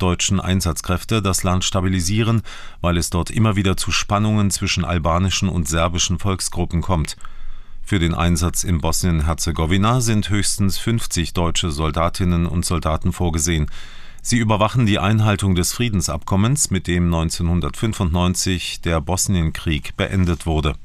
deutschen Einsatzkräfte das Land stabilisieren, weil es dort immer wieder zu Spannungen zwischen albanischen und serbischen Volksgruppen kommt. Für den Einsatz in Bosnien-Herzegowina sind höchstens 50 deutsche Soldatinnen und Soldaten vorgesehen. Sie überwachen die Einhaltung des Friedensabkommens, mit dem 1995 der Bosnienkrieg beendet wurde.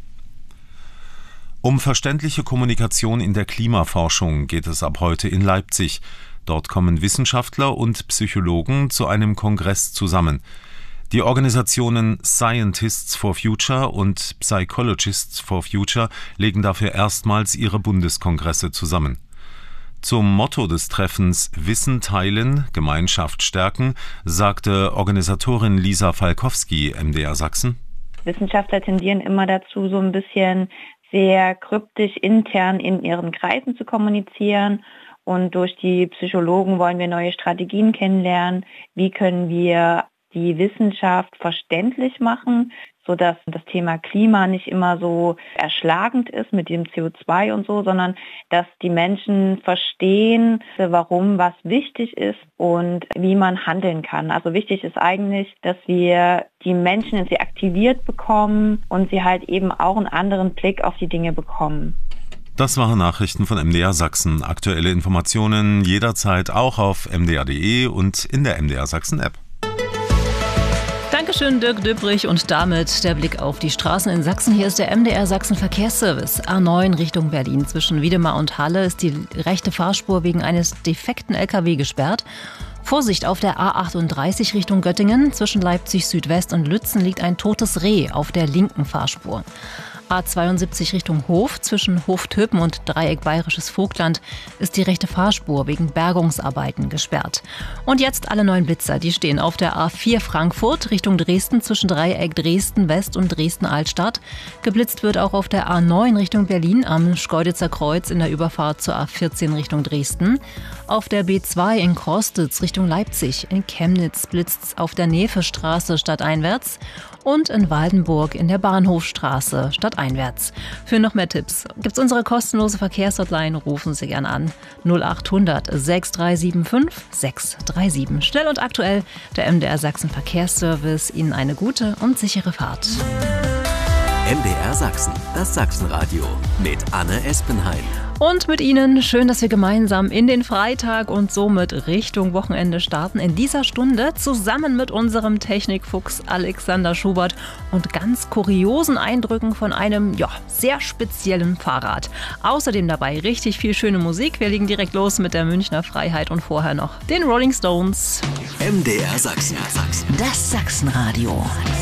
Um verständliche Kommunikation in der Klimaforschung geht es ab heute in Leipzig. Dort kommen Wissenschaftler und Psychologen zu einem Kongress zusammen. Die Organisationen Scientists for Future und Psychologists for Future legen dafür erstmals ihre Bundeskongresse zusammen. Zum Motto des Treffens Wissen teilen, Gemeinschaft stärken, sagte Organisatorin Lisa Falkowski, MDR Sachsen. Wissenschaftler tendieren immer dazu, so ein bisschen sehr kryptisch intern in ihren Kreisen zu kommunizieren. Und durch die Psychologen wollen wir neue Strategien kennenlernen. Wie können wir die Wissenschaft verständlich machen, sodass das Thema Klima nicht immer so erschlagend ist mit dem CO2 und so, sondern dass die Menschen verstehen, warum was wichtig ist und wie man handeln kann. Also wichtig ist eigentlich, dass wir die Menschen sie aktiviert bekommen und sie halt eben auch einen anderen Blick auf die Dinge bekommen. Das waren Nachrichten von MDR Sachsen. Aktuelle Informationen jederzeit auch auf mdr.de und in der MDR Sachsen App. Dankeschön, Dirk Döbrich. Und damit der Blick auf die Straßen in Sachsen. Hier ist der MDR Sachsen Verkehrsservice. A9 Richtung Berlin. Zwischen Wiedemar und Halle ist die rechte Fahrspur wegen eines defekten LKW gesperrt. Vorsicht auf der A38 Richtung Göttingen. Zwischen Leipzig Südwest und Lützen liegt ein totes Reh auf der linken Fahrspur. A72 Richtung Hof, zwischen Hoftöpen und Dreieck Bayerisches Vogtland ist die rechte Fahrspur wegen Bergungsarbeiten gesperrt. Und jetzt alle neuen Blitzer, die stehen auf der A4 Frankfurt Richtung Dresden zwischen Dreieck Dresden West und Dresden Altstadt. Geblitzt wird auch auf der A9 Richtung Berlin am Schkeuditzer Kreuz in der Überfahrt zur A14 Richtung Dresden. Auf der B2 in Krostitz Richtung Leipzig, in Chemnitz blitzt's auf der Nevestraße stadteinwärts und in Waldenburg in der Bahnhofstraße stadteinwärts. Für noch mehr Tipps gibt's unsere kostenlose Verkehrshotline. Rufen Sie gern an 0800 6375 637. Schnell und aktuell der MDR Sachsen Verkehrsservice. Ihnen eine gute und sichere Fahrt. MDR Sachsen, das Sachsenradio mit Anne Espenheim. Und mit Ihnen schön, dass wir gemeinsam in den Freitag und somit Richtung Wochenende starten. In dieser Stunde zusammen mit unserem Technikfuchs Alexander Schubert und ganz kuriosen Eindrücken von einem sehr speziellen Fahrrad. Außerdem dabei richtig viel schöne Musik. Wir legen direkt los mit der Münchner Freiheit und vorher noch den Rolling Stones. MDR Sachsen. Das Sachsenradio.